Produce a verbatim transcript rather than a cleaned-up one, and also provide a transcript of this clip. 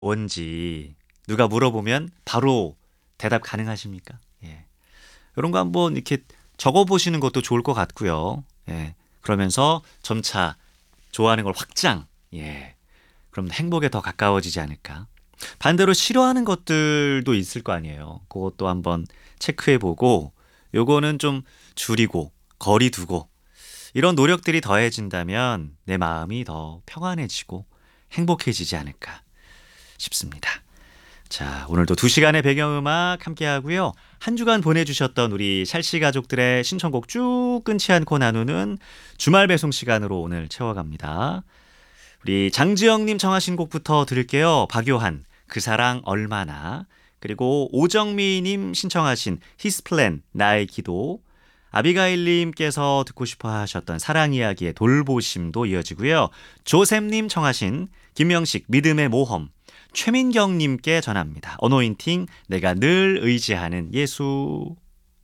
뭔지 누가 물어보면 바로 대답 가능하십니까? 예. 이런 거 한번 이렇게 적어보시는 것도 좋을 것 같고요. 예. 그러면서 점차 좋아하는 걸 확장. 예. 그럼 행복에 더 가까워지지 않을까. 반대로 싫어하는 것들도 있을 거 아니에요. 그것도 한번 체크해보고 요거는 좀 줄이고 거리 두고 이런 노력들이 더해진다면 내 마음이 더 평안해지고 행복해지지 않을까 싶습니다. 자, 오늘도 두 시간의 배경음악 함께 하고요. 한 주간 보내주셨던 우리 샬씨 가족들의 신청곡 쭉 끊지 않고 나누는 주말 배송 시간으로 오늘 채워갑니다. 우리 장지영님 청하신 곡부터 들을게요. 박요한, 그 사랑 얼마나. 그리고 오정미님 신청하신 히스플랜, 나의 기도. 아비가일님께서 듣고 싶어 하셨던 사랑 이야기의 돌보심도 이어지고요. 조셉님 청하신 김명식, 믿음의 모험. 최민경님께 전합니다. 어노인팅, 내가 늘 의지하는 예수.